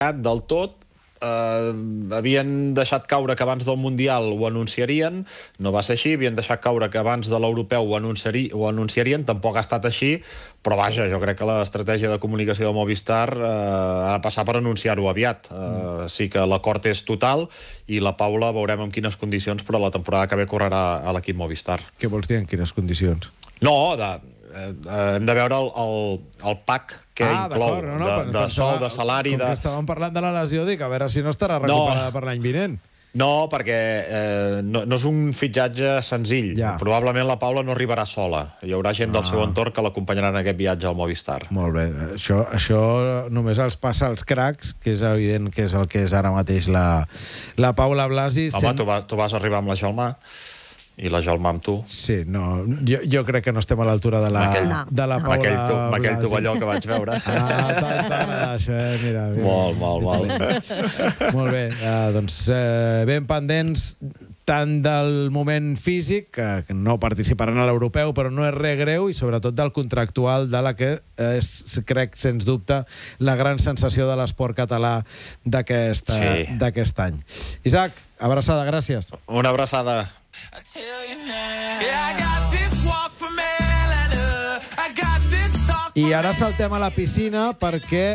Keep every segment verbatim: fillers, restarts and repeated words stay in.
del tot. Uh, havien deixat caure que abans del Mundial ho anunciarien, no va ser així, havien deixat caure que abans de l'Europeu ho, anunciari, ho anunciarien, tampoc ha estat així, però vaja, jo crec que l'estratègia de comunicació de Movistar uh, ha de passar per anunciar-ho aviat. Uh, sí que l'acord és total i la Paula veurem en quines condicions, però la temporada que ve correrà a l'equip Movistar. Què vols dir, en quines condicions? No, de, eh, hem de veure el, el, el pack que ah, inclou, no, no, de, de pensava, sou, de salari... Com de... que estàvem parlant de la lesió, dic, a veure si no estarà recuperada no. per l'any vinent. No, perquè eh, no, no és un fitxatge senzill. Ja. Probablement la Paula no arribarà sola. Hi haurà gent ah. del seu entorn que l'acompanyarà en aquest viatge al Movistar. Molt bé. Això, això només els passa als cracs, que és evident que és el que és ara mateix la, la Paula Blasi. Home, sent... tu, va, tu vas arribar amb la Gelmà i la Gelmà amb tu. Sí, no, jo, jo crec que no estem a l'altura de la, aquell, de la Paula aquell tu, Blasi. aquell tovalló que vaig veure. Ah, tant, tant, això, eh? Mira, mira. Molt, molt, molt. Molt bé, uh, doncs uh, ben pendents tant del moment físic, que no participaran a l'europeu, però no és res greu, i sobretot del contractual, de la que és, crec, sens dubte, la gran sensació de l'esport català d'aquest sí. d'aquest any. Isaac, abraçada, gràcies. Una abraçada. I ara saltem a la piscina perquè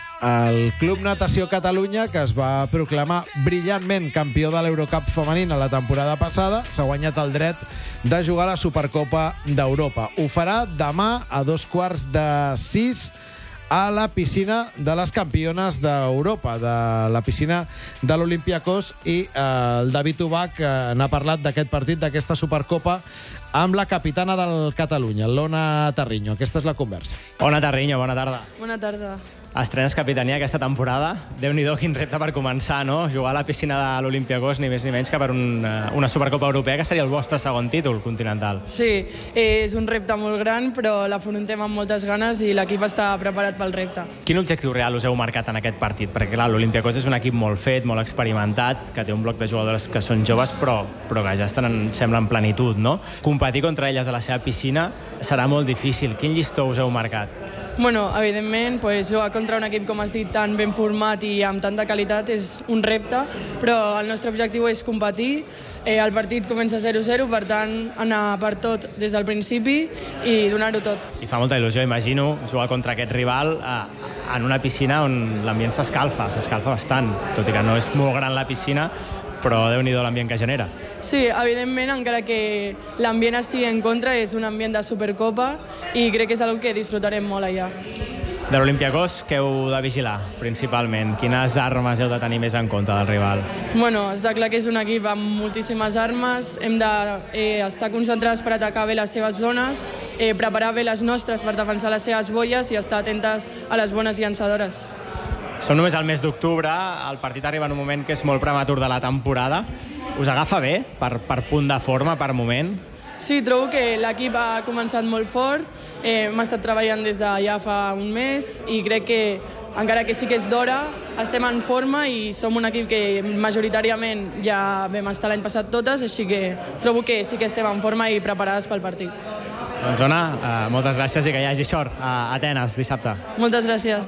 el Club Natació Catalunya, que es va proclamar brillantment campió de l'Eurocup femenina la temporada passada, s'ha guanyat el dret de jugar a la Supercopa d'Europa. Ho farà demà a dos quarts de sis a la piscina de les campiones d'Europa, de la piscina de l'Olympiacos, i eh, el David Ubach eh, n'ha parlat d'aquest partit, d'aquesta Supercopa, amb la capitana del Catalunya, l'Ona Tarrinyo. Aquesta és la conversa. Ona Tarrinyo, bona tarda. Bona tarda. Estrenes capitania aquesta temporada. Déu-n'hi-do, quin repte per començar, no? Jugar a la piscina de l'Olympiacos, ni més ni menys que per un, una Supercopa Europea, que seria el vostre segon títol continental. Sí, és un repte molt gran, però l'afrontem amb moltes ganes i l'equip està preparat pel repte. Quin objectiu real us heu marcat en aquest partit? Perquè, clar, l'Olympiacos és un equip molt fet, molt experimentat, que té un bloc de jugadores que són joves, però, però que ja estan, en, sembla, en plenitud, no? Competir contra elles a la seva piscina serà molt difícil. Quin llistó us heu marcat? Bueno, evidentment, pues, jugar contra un equip, com has dit, tan ben format i amb tanta qualitat és un repte, però el nostre objectiu és competir. Eh, el partit comença zero zero, per tant, anar per tot des del principi i donar-ho tot. I fa molta il·lusió, imagino, jugar contra aquest rival eh, en una piscina on l'ambient s'escalfa, s'escalfa bastant, tot i que no és molt gran la piscina, però Déu-n'hi-do l'ambient que genera. Sí, evidentment, encara que l'ambient estigui en contra, és un ambient de Supercopa i crec que és una que disfrutarem molt allà. De l'Olympiacos, què heu de vigilar, principalment? Quines armes heu de tenir més en compte del rival? Bueno, està clar que és un equip amb moltíssimes armes, hem d'estar de, eh, concentrats per atacar bé les seves zones, eh, preparar bé les nostres per defensar les seves bolles i estar atentes a les bones llançadores. Som només al mes d'octubre, el partit arriba en un moment que és molt prematur de la temporada. Us agafa bé, per, per punt de forma, per moment? Sí, trobo que l'equip ha començat molt fort, eh, hem estat treballant des de ja fa un mes i crec que, encara que sí que és d'hora, estem en forma i som un equip que majoritàriament ja vam estar l'any passat totes, així que trobo que sí que estem en forma i preparades pel partit. Doncs, Ona, eh, moltes gràcies i que hi hagi sort a Atenes dissabte. Moltes gràcies.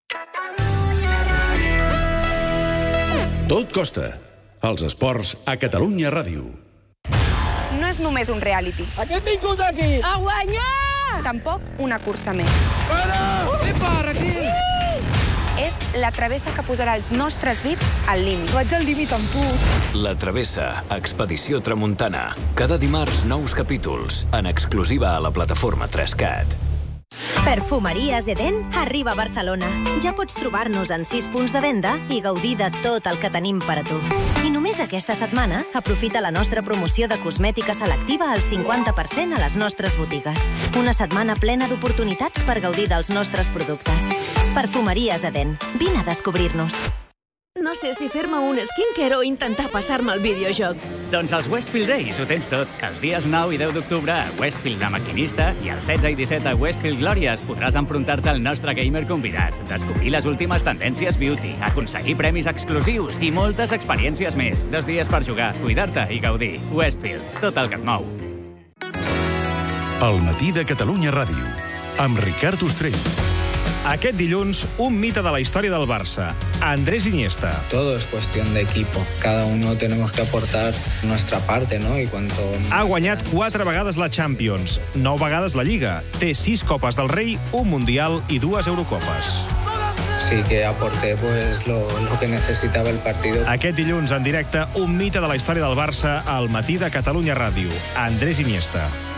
Tot costa. Els esports a Catalunya Ràdio. No és només un reality. A què hem vingut aquí? A guanyar! Tampoc una cursa més. Para! Epa, Raquel! És la travessa que posarà els nostres V I Ps al límit. Vaig al límit amb tu. La Travessa, Expedició Tramuntana. Cada dimarts, nous capítols, en exclusiva a la plataforma tres cat. Perfumeries Eden arriba a Barcelona. Ja pots trobar-nos en sis punts de venda i gaudir de tot el que tenim per a tu. I només aquesta setmana aprofita la nostra promoció de cosmètica selectiva al cinquanta per cent a les nostres botigues. Una setmana plena d'oportunitats per gaudir dels nostres productes. Perfumeries Eden. Vine a descobrir-nos. No sé si fer-me un skincare o intentar passar-me el videojoc. Doncs als Westfield Days ho tens tot. Els dies nou i deu d'octubre a Westfield La Maquinista i el setze i disset a Westfield Glòries podràs enfrontar-te al nostre gamer convidat, descobrir les últimes tendències beauty, aconseguir premis exclusius i moltes experiències més. Dos dies per jugar, cuidar-te i gaudir. Westfield, tot el que et mou. El matí de Catalunya Ràdio, amb Ricard Ostrell. Aquest dilluns, un mite de la història del Barça, Andrés Iniesta. Todo es cuestión de equipo. Cada uno tenemos que aportar nuestra parte, ¿no? Y cuanto... Ha guanyat quatre vegades la Champions, nou vegades la Lliga, té sis Copes del Rei, un Mundial i dues Eurocopes. Sí que aporté pues, lo, lo que necesitaba el partido. Aquest dilluns, en directe, un mite de la història del Barça al matí de Catalunya Ràdio, Andrés Iniesta.